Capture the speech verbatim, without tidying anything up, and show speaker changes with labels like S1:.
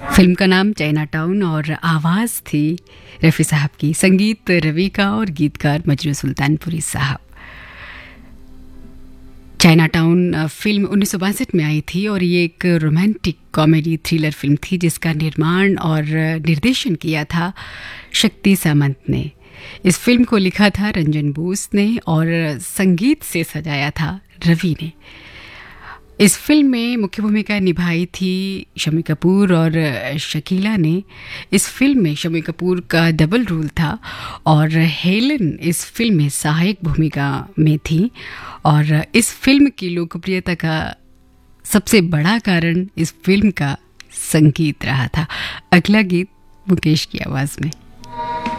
S1: Film का नाम China town और आवाज़ थी रफ़ी साहब की, संगीत रवि का और गीतकार मजरू सुल्तानपुरी साहब। चाइना टाउन फिल्म उन्नीस सौ बासठ में आई थी और ये एक रोमांटिक कॉमेडी थ्रिलर फिल्म थी जिसका निर्माण और निर्देशन किया था शक्ति सामंत ने। इस फिल्म को लिखा था रंजन बोस ने और संगीत से सजाया था रवि ने। इस फिल्म में मुख्य भूमिका निभाई थी शम्मी कपूर और शकीला ने। इस फिल्म में शम्मी कपूर का डबल रोल था और हेलन इस फिल्म में सहायक भूमिका में थी। और इस फिल्म की लोकप्रियता का सबसे बड़ा कारण इस फिल्म का संगीत रहा था। अगला गीत मुकेश की आवाज़ में।